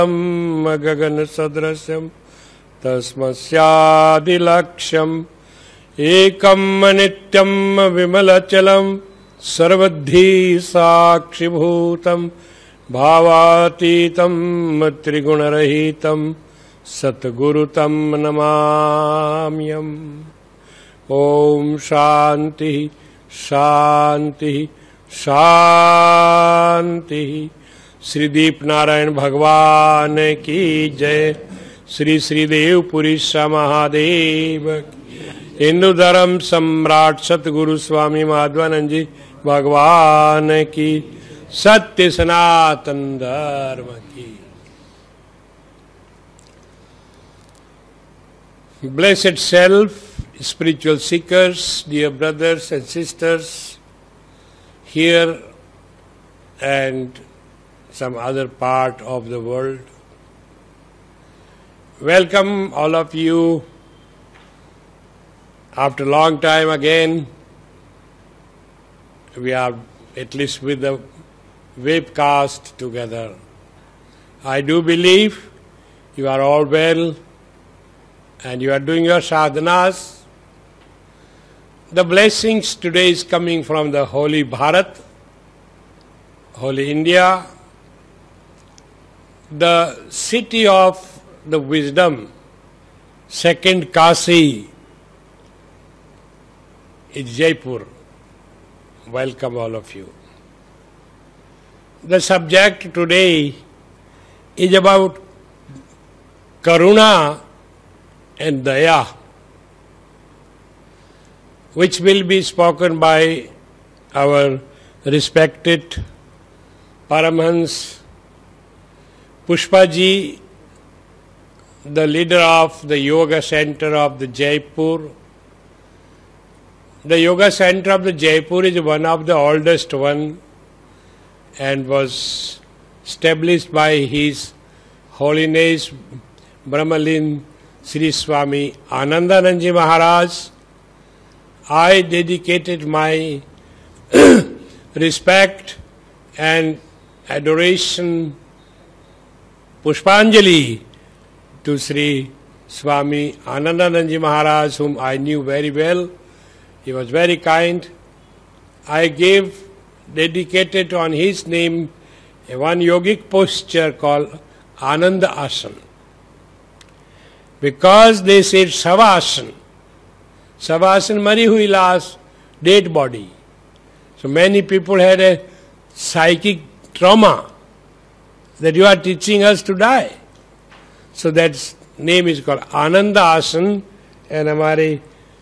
गगन सदृशं तस्मस्यादिलक्ष्यम् एकं नित्यं विमलचलं सर्वद्धि साक्षिभूतं भावातीतं त्रिगुणरहितं सद्गुरुतं नमाम्यहम्। ओम शांति शांति शांति। श्री दीप नारायण भगवान की जय। श्री श्रीदेवपुरी महादेव। हिंदू धर्म सम्राट सतगुरु स्वामी माधवानंद जी भगवान की। सत्य सनातन धर्म की। Blessed self, spiritual seekers, dear brothers and sisters here and some other part of the world. Welcome all of you after a long time again. We are at least with the webcast together. I do believe you are all well and you are doing your sadhanas. The blessings today is coming from the holy Bharat, holy India, the city of the wisdom, second Kasi is Jaipur. Welcome all of you. The subject today is about Karuna and Daya, which will be spoken by our respected Paramhans Pushpaji, the leader of the Yoga Center of the Jaipur. The Yoga Center of the Jaipur is one of the oldest one and was established by His Holiness Brahmalin Sri Swami Anandanandji Maharaj. I dedicated my respect and adoration, Pushpanjali, to Sri Swami Anandanandji Maharaj, whom I knew very well. He was very kind. I dedicated on his name one yogic posture called Ananda Asana. Because they said Savasana. Savasana mari hui lash, dead body. So many people had a psychic trauma that you are teaching us to die. So that name is called Ananda Asana, and हमारे